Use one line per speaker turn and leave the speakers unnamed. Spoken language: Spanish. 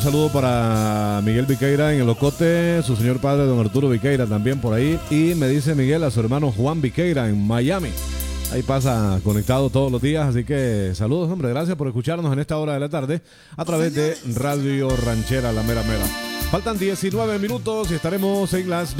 Un saludo para Miguel Viqueira en el Ocote, su señor padre don Arturo Viqueira también por ahí. Y me dice Miguel a su hermano Juan Viqueira en Miami. Ahí pasa conectado todos los días, así que saludos, hombre. Gracias por escucharnos en esta hora de la tarde a través de Radio Ranchera La Mera Mera. Faltan 19 minutos y estaremos en las